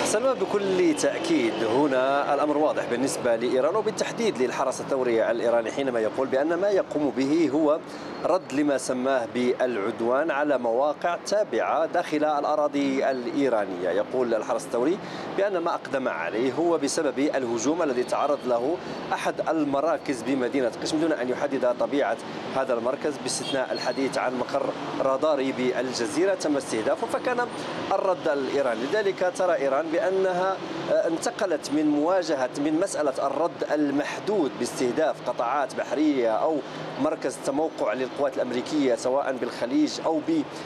سلمى، بكل تأكيد هنا الأمر واضح بالنسبة لإيران وبالتحديد للحرس الثوري الإيراني حينما يقول بأن ما يقوم به هو رد لما سماه بالعدوان على مواقع تابعة داخل الأراضي الإيرانية. يقول الحرس الثوري بأن ما أقدم عليه هو بسبب الهجوم الذي تعرض له أحد المراكز بمدينة قشم دون أن يحدد طبيعة هذا المركز باستثناء الحديث عن مقر راداري بالجزيرة تم استهدافه، فكان الرد الإيراني. لذلك ترى إيران بأنها انتقلت من مسألة الرد المحدود باستهداف قطاعات بحرية أو مركز تموقع للقوات الأمريكية سواء بالخليج أو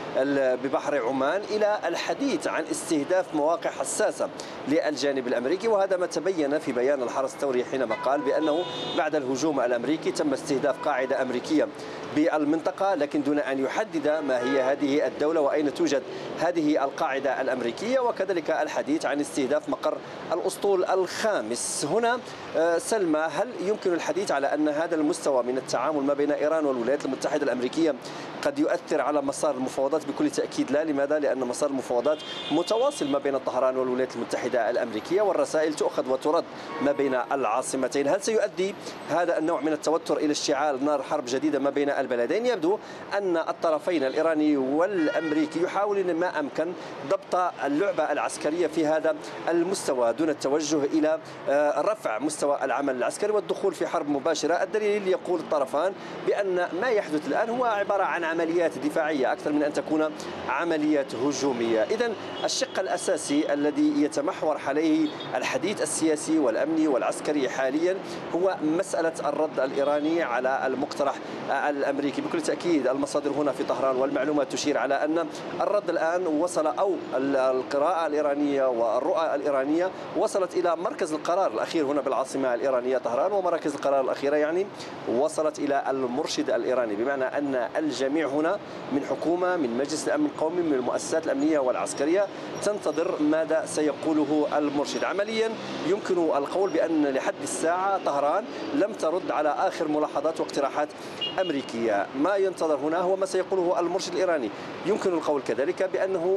ببحر عمان إلى الحديث عن استهداف مواقع حساسة للجانب الأمريكي. وهذا ما تبين في بيان الحرس الثوري حينما قال بأنه بعد الهجوم الأمريكي تم استهداف قاعدة أمريكية بالمنطقة، لكن دون أن يحدد ما هي هذه الدولة وأين توجد هذه القاعدة الأمريكية، وكذلك الحديث عن استهداف مقر الأسطول الخامس. هنا سلمى، هل يمكن الحديث على أن هذا المستوى من التعامل ما بين إيران والولايات المتحدة الأمريكية قد يؤثر على مسار المفاوضات؟ بكل تأكيد لا. لماذا؟ لأن مسار المفاوضات متواصل ما بين طهران والولايات المتحدة الأمريكية، والرسائل تؤخذ وترد ما بين العاصمتين. هل سيؤدي هذا النوع من التوتر إلى اشتعال نار حرب جديدة ما بين البلدين؟ يبدو أن الطرفين الإيراني والأمريكي يحاولون ما أمكن ضبط اللعبة العسكرية في هذا المستوى دون التوجه إلى رفع مستوى العمل العسكري والدخول في حرب مباشرة. الدليل يقول الطرفان بأن ما يحدث الآن هو عبارة عن عمليات دفاعية أكثر من أن تكون عمليات هجومية. إذن الشق الأساسي الذي يتمحور عليه الحديث السياسي والأمني والعسكري حاليا هو مسألة الرد الإيراني على المقترح الأمريكي. بكل تأكيد المصادر هنا في طهران والمعلومات تشير على أن الرد الآن وصل، أو القراءة الإيرانية والرؤى الإيرانية وصلت إلى مركز القرار الأخير هنا بالعاصمة الإيرانية طهران، ومراكز القرار الأخيرة يعني وصلت إلى المرشد الإيراني، بمعنى أن الجميع هنا من حكومة، من مجلس الأمن القومي، من المؤسسات الأمنية والعسكرية تنتظر ماذا سيقوله المرشد. عمليا يمكن القول بأن لحد الساعة طهران لم ترد على آخر ملاحظات واقتراحات أمريكية. ما ينتظر هنا هو ما سيقوله المرشد الإيراني. يمكن القول كذلك بأنه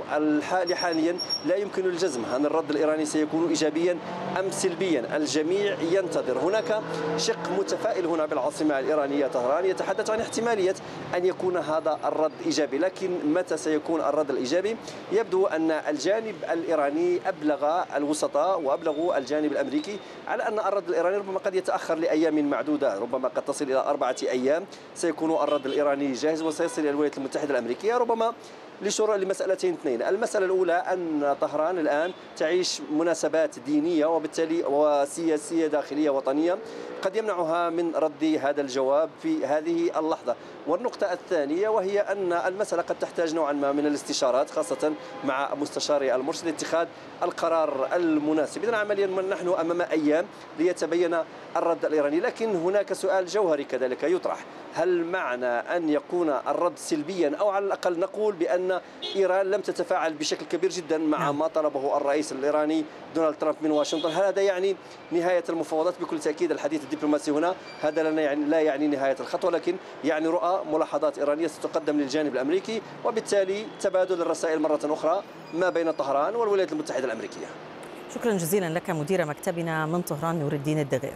حاليا لا يمكن الجزم هل الرد الإيراني سيكون إيجابيا أم سلبيا. الجميع ينتظر. هناك شق متفائل هنا بالعاصمة الإيرانية طهران يتحدث عن احتمالية أن يكون هذا الرد إيجابي، لكن متى سيكون الرد الإيجابي؟ يبدو أن الجانب الإيراني أبلغ الوسطاء وأبلغوا الجانب الأمريكي على أن الرد الإيراني ربما قد يتأخر لأيام معدودة، ربما قد تصل إلى 4 أيام سيكون الرد الإيراني جاهز وسيصل إلى الولايات المتحدة الأمريكية، ربما لمسألتين اثنين. المسألة الأولى أن طهران الآن تعيش مناسبات دينية وبالتالي وسياسية داخلية وطنية قد يمنعها من رد هذا الجواب في هذه اللحظة. والنقطة الثانية وهي أن المسألة قد تحتاج نوعا ما من الاستشارات خاصة مع مستشاري المرشد لاتخاذ القرار المناسب. إذن عمليا نحن أمام أيام ليتبين الرد الإيراني، لكن هناك سؤال جوهري كذلك يطرح: هل معنى أن يكون الرد سلبيا أو على الأقل نقول بأن إيران لم تتفاعل بشكل كبير جدا مع ما طلبه الرئيس الإيراني دونالد ترامب من واشنطن، هل هذا يعني نهاية المفاوضات؟ بكل تأكيد الحديث الدبلوماسي هنا هذا لا يعني نهاية الخطوة، لكن يعني رؤى ملاحظات إيرانية ستقدم للجانب الأمريكي، وبالتالي تبادل الرسائل مرة أخرى ما بين طهران والولايات المتحدة الأمريكية. شكرا جزيلا لك مدير مكتبنا من طهران نور الدين الدغير.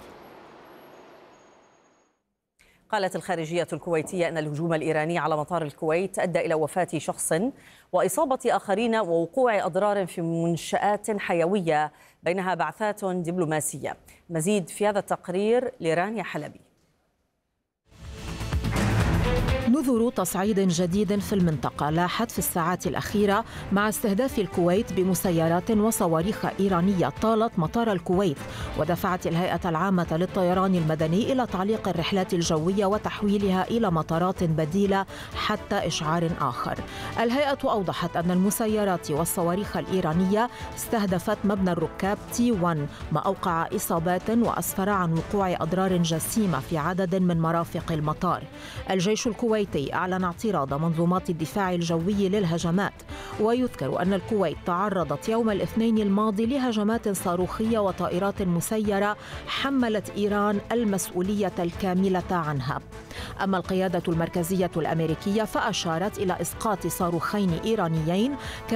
قالت الخارجية الكويتية أن الهجوم الإيراني على مطار الكويت أدى إلى وفاة شخص وإصابة آخرين ووقوع أضرار في منشآت حيوية بينها بعثات دبلوماسية. مزيد في هذا التقرير لرانيا حلبي. نذر تصعيد جديد في المنطقة لاحت في الساعات الأخيرة مع استهداف الكويت بمسيرات وصواريخ إيرانية طالت مطار الكويت، ودفعت الهيئة العامة للطيران المدني إلى تعليق الرحلات الجوية وتحويلها إلى مطارات بديلة حتى إشعار آخر. الهيئة أوضحت أن المسيرات والصواريخ الإيرانية استهدفت مبنى الركاب T1، ما أوقع إصابات وأسفر عن وقوع أضرار جسيمة في عدد من مرافق المطار. الجيش الكويتي أعلن اعتراض منظومات الدفاع الجوي للهجمات، ويذكر أن الكويت تعرضت يوم الاثنين الماضي لهجمات صاروخية وطائرات مسيرة حملت إيران المسؤولية الكاملة عنها. أما القيادة المركزية الأمريكية فأشارت إلى إسقاط صاروخين إيرانيين